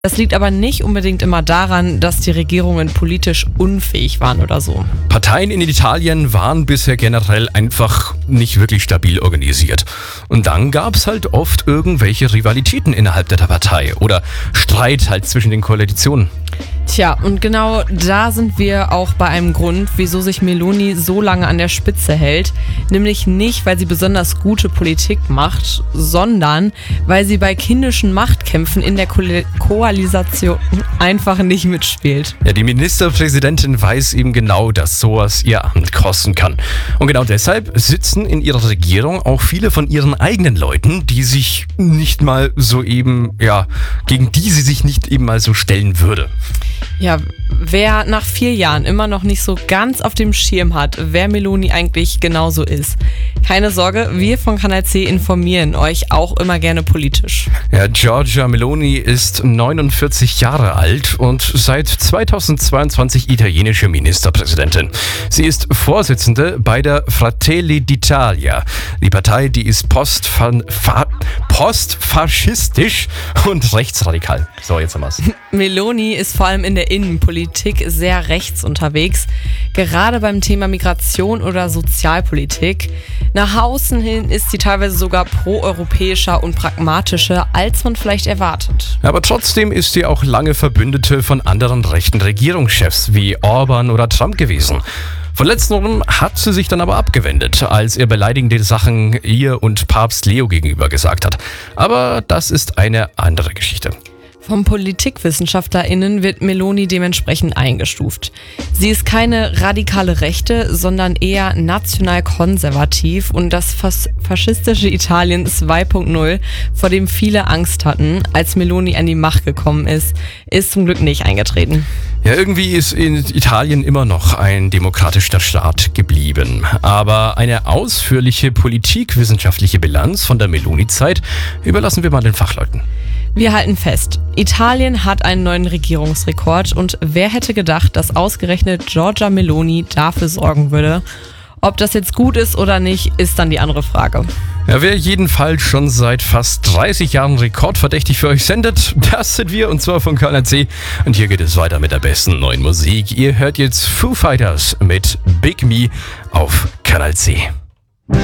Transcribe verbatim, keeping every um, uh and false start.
Das liegt aber nicht unbedingt immer daran, dass die Regierungen politisch unfähig waren oder so. Parteien in Italien waren bisher generell einfach nicht wirklich stabil organisiert. Und dann gab es halt oft irgendwelche Rivalitäten innerhalb der Partei oder Streit halt zwischen den Koalitionen. Tja, und genau da sind wir auch bei einem Grund, wieso sich Meloni so lange an der Spitze hält. Nämlich nicht, weil sie besonders gute Politik macht, sondern weil sie bei kindischen Machtkämpfen in der Ko- Koalition einfach nicht mitspielt. Ja, die Ministerpräsidentin weiß eben genau, dass sowas ihr Amt kosten kann. Und genau deshalb sitzen in ihrer Regierung auch viele von ihren eigenen Leuten, die sich nicht mal so eben, ja, gegen die sie sich nicht eben mal so stellen würde. Ja, wer nach vier Jahren immer noch nicht so ganz auf dem Schirm hat, wer Meloni eigentlich genauso ist. Keine Sorge, wir von Kanal C informieren euch auch immer gerne politisch. Ja, Giorgia Meloni ist neunundvierzig Jahre alt und seit zweitausendzweiundzwanzig italienische Ministerpräsidentin. Sie ist Vorsitzende bei der Fratelli d'Italia. Die Partei, die ist postfa- fa- postfaschistisch und rechtsradikal. So, jetzt haben wir's. Meloni ist vor allem in der Innenpolitik sehr rechts unterwegs, gerade beim Thema Migration oder Sozialpolitik. Nach außen hin ist sie teilweise sogar proeuropäischer und pragmatischer, als man vielleicht erwartet. Aber trotzdem ist sie auch lange Verbündete von anderen rechten Regierungschefs wie Orban oder Trump gewesen. Von letzterem hat sie sich dann aber abgewendet, als er beleidigende Sachen ihr und Papst Leo gegenüber gesagt hat. Aber das ist eine andere Geschichte. Von PolitikwissenschaftlerInnen wird Meloni dementsprechend eingestuft. Sie ist keine radikale Rechte, sondern eher national-konservativ und das fas- faschistische Italien zwei Punkt null, vor dem viele Angst hatten, als Meloni an die Macht gekommen ist, ist zum Glück nicht eingetreten. Ja, irgendwie ist in Italien immer noch ein demokratischer Staat geblieben. Aber eine ausführliche politikwissenschaftliche Bilanz von der Meloni-Zeit überlassen wir mal den Fachleuten. Wir halten fest, Italien hat einen neuen Regierungsrekord und wer hätte gedacht, dass ausgerechnet Giorgia Meloni dafür sorgen würde? Ob das jetzt gut ist oder nicht, ist dann die andere Frage. Ja, wer jedenfalls schon seit fast dreißig Jahren rekordverdächtig für euch sendet, das sind wir, und zwar von Kanal C. Und hier geht es weiter mit der besten neuen Musik. Ihr hört jetzt Foo Fighters mit Big Me auf Kanal C.